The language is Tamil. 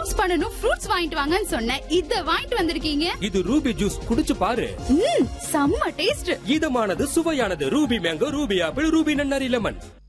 ஜூஸ் பண்ணனும் ஃப்ரூட்ஸ் வாங்கிட்டு வாங்கன்னு சொன்னேன். இத வாங்கிட்டு வந்திருக்கீங்க. இது ரூபி ஜூஸ், குடிச்சு பாரு. செம்ம taste. இதமானது, சுவையானது. Ruby mango, Ruby apple, Ruby நன்னாரி லெமன்.